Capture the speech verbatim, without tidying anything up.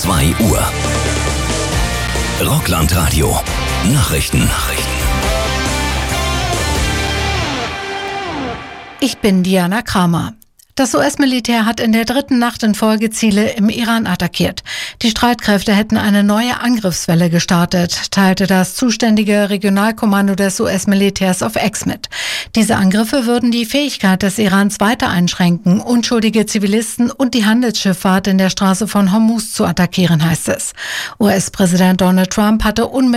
zwei Uhr. Rockland-Radio. Nachrichten. Nachrichten. Ich bin Diana Kramer. Das U S-Militär hat in der dritten Nacht in Folge Ziele im Iran attackiert. Die Streitkräfte hätten eine neue Angriffswelle gestartet, teilte das zuständige Regionalkommando des U S-Militärs auf X mit. Diese Angriffe würden die Fähigkeit des Irans weiter einschränken, unschuldige Zivilisten und die Handelsschifffahrt in der Straße von Hormuz zu attackieren, heißt es. U S-Präsident Donald Trump hatte unmittelbar